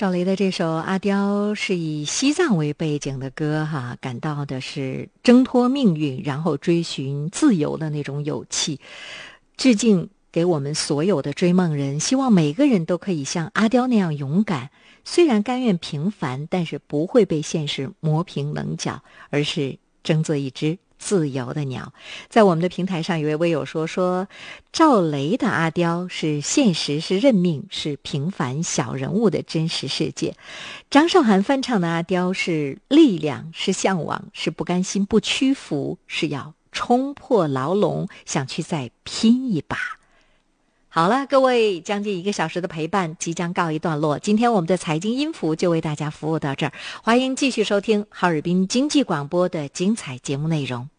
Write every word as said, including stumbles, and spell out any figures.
赵雷的这首《阿刁》是以西藏为背景的歌哈，感到的是挣脱命运，然后追寻自由的那种勇气，致敬给我们所有的追梦人，希望每个人都可以像阿刁那样勇敢，虽然甘愿平凡，但是不会被现实磨平棱角，而是争做一只自由的鸟。在我们的平台上，有位微友说说赵雷的阿刁是现实，是认命，是平凡小人物的真实世界。张韶涵翻唱的阿刁是力量，是向往，是不甘心，不屈服，是要冲破牢笼，想去再拼一把。好了，各位，将近一个小时的陪伴即将告一段落。今天我们的财经音符就为大家服务到这儿，欢迎继续收听哈尔滨经济广播的精彩节目内容。